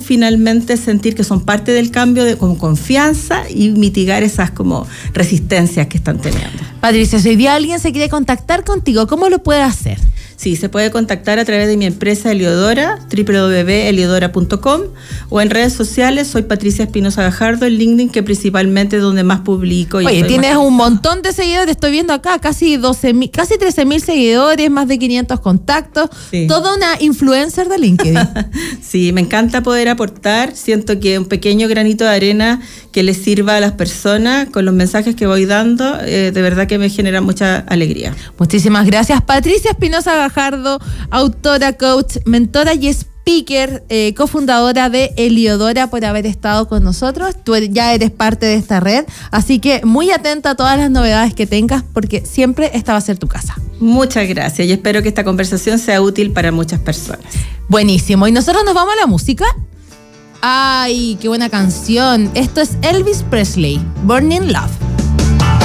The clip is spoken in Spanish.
finalmente sentir que son parte del cambio con confianza y mitigar esas como resistencias que están teniendo. Patricia, si hoy día alguien se quiere contactar contigo, ¿cómo lo puede hacer? Sí, se puede contactar a través de mi empresa Heliodora, www.heliodora.com, o en redes sociales, soy Patricia Espinosa Gajardo, en LinkedIn, que principalmente es donde más publico. Oye, tienes un montón de seguidores, estoy viendo acá, casi 13,000 seguidores, más de 500 contactos, sí. Toda una influencer de LinkedIn. Sí, me encanta poder aportar, siento que un pequeño granito de arena que les sirva a las personas con los mensajes que voy dando, de verdad que me genera mucha alegría. Muchísimas gracias, Patricia Espinosa Gajardo, autora, coach, mentora y speaker, cofundadora de Heliodora, por haber estado con nosotros. Tú ya eres parte de esta red, así que muy atenta a todas las novedades que tengas, porque siempre esta va a ser tu casa. Muchas gracias y espero que esta conversación sea útil para muchas personas. Buenísimo, y nosotros nos vamos a la música. ¡Ay, qué buena canción! Esto es Elvis Presley, Burning Love.